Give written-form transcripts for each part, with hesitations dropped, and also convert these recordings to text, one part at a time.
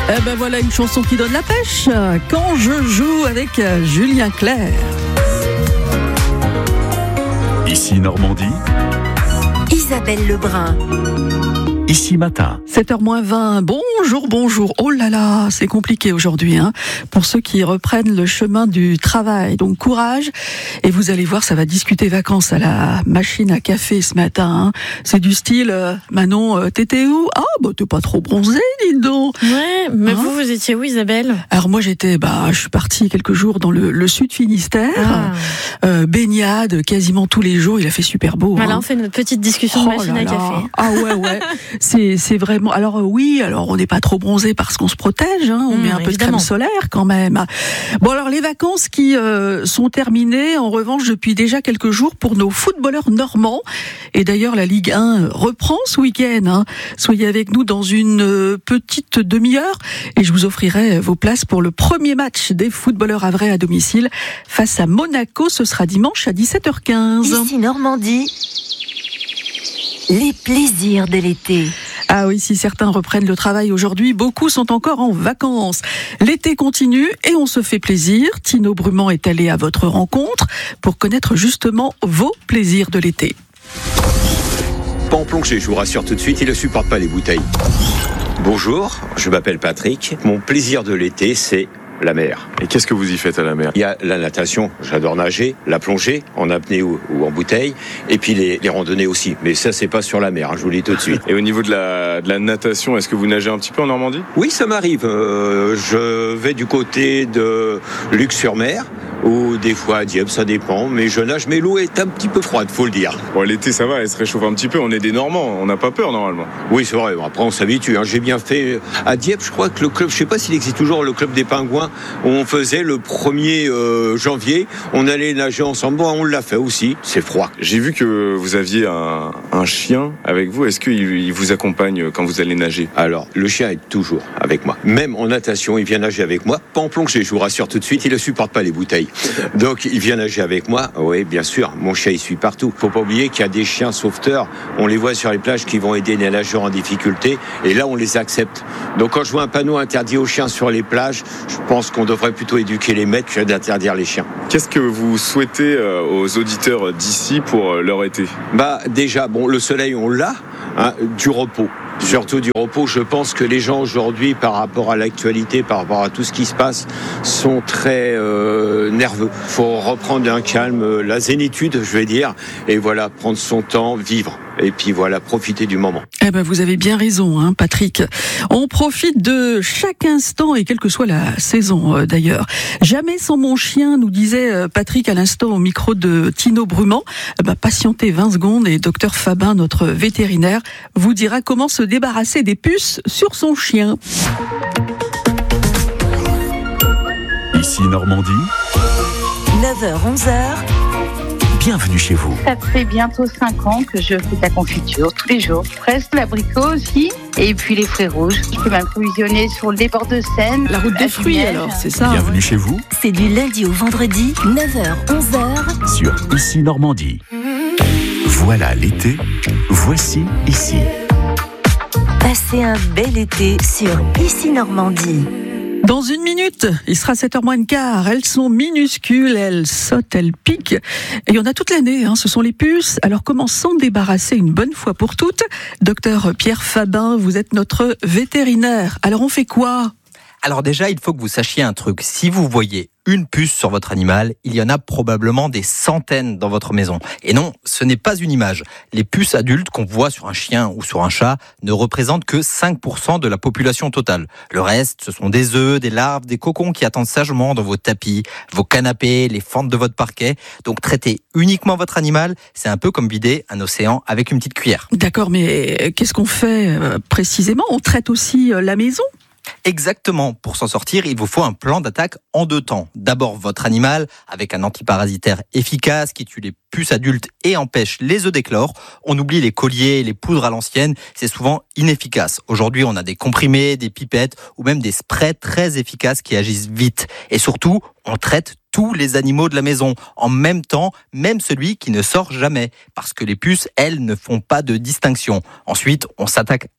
Eh ben voilà une chanson qui donne la pêche. Quand je joue avec Julien Clerc. Ici Normandie. Isabelle Lebrun. Ici Matin. 7h-20. Bonjour. Oh là là, c'est compliqué aujourd'hui, hein, pour ceux qui reprennent le chemin du travail. Donc courage. Et vous allez voir, ça va discuter vacances à la machine à café ce matin. Hein. C'est du style, Manon, t'étais où ? Ah, bah t'es pas trop bronzée, dis donc. Ouais, mais vous étiez où, Isabelle ? Alors moi je suis partie quelques jours dans le sud Finistère. Baignade quasiment tous les jours. Il a fait super beau. Voilà, hein. on fait notre petite discussion de machine à café. Ah ouais. C'est vraiment. Alors on n'est pas trop bronzé parce qu'on se protège, hein, on met un peu de crème solaire quand même. Bon alors les vacances qui sont terminées en revanche depuis déjà quelques jours pour nos footballeurs normands. Et d'ailleurs la Ligue 1 reprend ce week-end. Hein. Soyez avec nous dans une petite demi-heure et je vous offrirai vos places pour le premier match des footballeurs havrais à domicile face à Monaco. Ce sera dimanche à 17h15. Ici Normandie. Les plaisirs de l'été. Ah oui, si certains reprennent le travail aujourd'hui, beaucoup sont encore en vacances. L'été continue et on se fait plaisir. Tino Brument est allé à votre rencontre pour connaître justement vos plaisirs de l'été. Pas en plongée, je vous rassure tout de suite, il ne supporte pas les bouteilles. Bonjour, je m'appelle Patrick. Mon plaisir de l'été, c'est la mer. Et qu'est-ce que vous y faites à la mer ? Il y a la natation, j'adore nager, la plongée, en apnée ou en bouteille, et puis les randonnées aussi. Mais ça, c'est pas sur la mer, hein, je vous le dis tout de suite. Et au niveau de la natation, est-ce que vous nagez un petit peu en Normandie ? Oui, ça m'arrive. Je vais du côté de Luc-sur-Mer, ou des fois à Dieppe, ça dépend. Mais je nage, mais l'eau est un petit peu froide, faut le dire. Bon, l'été, ça va, elle se réchauffe un petit peu. On est des Normands, on n'a pas peur normalement. Oui, c'est vrai. Après, on s'habitue. Hein. J'ai bien fait à Dieppe. Je crois que le club, je sais pas s'il existe toujours, le club des Pingouins, où on faisait le 1er janvier. On allait nager ensemble. Bon, on l'a fait aussi. C'est froid. J'ai vu que vous aviez un chien avec vous. Est-ce qu'il vous accompagne quand vous allez nager ? Alors, le chien est toujours avec moi. Même en natation, il vient nager avec moi. Pas en plongée, je vous rassure tout de suite. Il ne supporte pas les bouteilles. Donc, il vient nager avec moi. Oui, bien sûr. Mon chien, il suit partout. Faut pas oublier qu'il y a des chiens sauveteurs. On les voit sur les plages qui vont aider les nageurs en difficulté. Et là, on les accepte. Donc, quand je vois un panneau interdit aux chiens sur les plages, je pense qu'on devrait plutôt éduquer les maîtres que d'interdire les chiens. Qu'est-ce que vous souhaitez aux auditeurs d'ici pour leur été ? Déjà, le soleil, on l'a. Hein, du repos. Surtout du repos. Je pense que les gens aujourd'hui, par rapport à l'actualité, par rapport à tout ce qui se passe, sont très nerveux. Il faut reprendre un calme, la zénitude, je vais dire, et voilà, prendre son temps, vivre. Et puis voilà, profiter du moment. Eh ben, vous avez bien raison, hein, Patrick. On profite de chaque instant et quelle que soit la saison, d'ailleurs. Jamais sans mon chien, nous disait Patrick à l'instant au micro de Tino Brument. Patientez 20 secondes et docteur Fabin, notre vétérinaire, vous dira comment se débarrasser des puces sur son chien. Ici Normandie. 9h-11h. Bienvenue chez vous. Ça fait bientôt 5 ans que je fais de la confiture tous les jours. Presque l'abricot aussi. Et puis les fruits rouges. Je peux m'approvisionner sur les bords de Seine. La route des fruits alors, c'est ça. Bienvenue chez vous. C'est du lundi au vendredi, 9h-11h. Sur Ici Normandie. Voilà l'été. Voici Ici. Passez un bel été sur Ici Normandie. Dans une minute, il sera 7h moins le quart. Elles sont minuscules, elles sautent, elles piquent. Et il y en a toute l'année, hein, ce sont les puces. Alors comment s'en débarrasser une bonne fois pour toutes ? Docteur Pierre Fabin, vous êtes notre vétérinaire. Alors on fait quoi ? Alors déjà, il faut que vous sachiez un truc. Si vous voyez une puce sur votre animal, il y en a probablement des centaines dans votre maison. Et non, ce n'est pas une image. Les puces adultes qu'on voit sur un chien ou sur un chat ne représentent que 5% de la population totale. Le reste, ce sont des œufs, des larves, des cocons qui attendent sagement dans vos tapis, vos canapés, les fentes de votre parquet. Donc traiter uniquement votre animal, c'est un peu comme vider un océan avec une petite cuillère. D'accord, mais qu'est-ce qu'on fait précisément ? On traite aussi la maison ? Exactement. Pour s'en sortir, il vous faut un plan d'attaque en 2 temps. D'abord, votre animal, avec un antiparasitaire efficace qui tue les puces adultes et empêche les œufs d'éclore. On oublie les colliers, les poudres à l'ancienne, c'est souvent inefficace. Aujourd'hui, on a des comprimés, des pipettes ou même des sprays très efficaces qui agissent vite. Et surtout, on traite tous les animaux de la maison en même temps, même celui qui ne sort jamais, parce que les puces, elles, ne font pas de distinction. Ensuite, on s'attaque à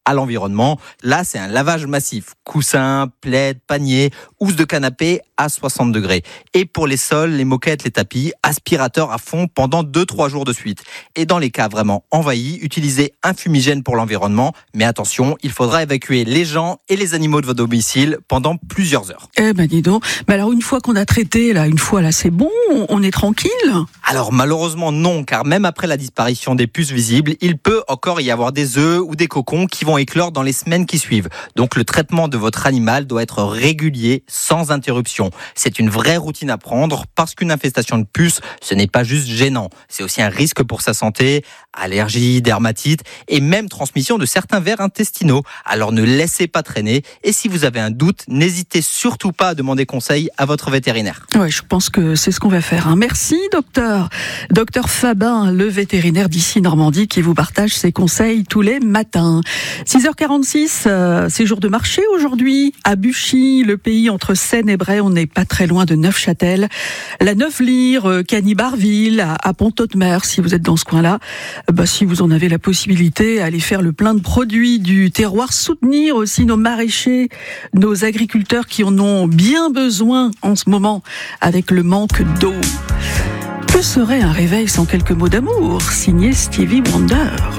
à l'environnement. Là, c'est un lavage massif. Coussins, plaids, paniers, housse de canapé à 60 degrés. Et pour les sols, les moquettes, les tapis, aspirateur à fond pendant 2-3 jours de suite. Et dans les cas vraiment envahis, utilisez un fumigène pour l'environnement. Mais attention, il faudra évacuer les gens et les animaux de votre domicile pendant plusieurs heures. Eh ben dis donc. Mais alors une fois qu'on a traité, c'est bon, on est tranquille? Alors malheureusement non, car même après la disparition des puces visibles, il peut encore y avoir des œufs ou des cocons qui vont éclore dans les semaines qui suivent. Donc le traitement de votre animal doit être régulier, sans interruption. C'est une vraie routine à prendre, parce qu'une infestation de puces, ce n'est pas juste gênant. C'est aussi un risque pour sa santé, allergie, dermatite et même transmission de certains vers intestinaux. Alors ne laissez pas traîner, et si vous avez un doute, n'hésitez surtout pas à demander conseil à votre vétérinaire. Ouais, je pense que c'est ce qu'on va faire. Merci, docteur. Docteur Fabin, le vétérinaire d'Ici Normandie, qui vous partage ses conseils tous les matins. 6h46, c'est jour de marché aujourd'hui. À Buchy, le pays entre Seine et Bray, on n'est pas très loin de Neufchâtel. La Neuf-Lyre, Cany-Barville, à Pont-Audemer, si vous êtes dans ce coin-là. Si vous en avez la possibilité, allez faire le plein de produits du terroir. Soutenir aussi nos maraîchers, nos agriculteurs qui en ont bien besoin en ce moment avec le manque d'eau. Que serait un réveil sans quelques mots d'amour, signé Stevie Wonder?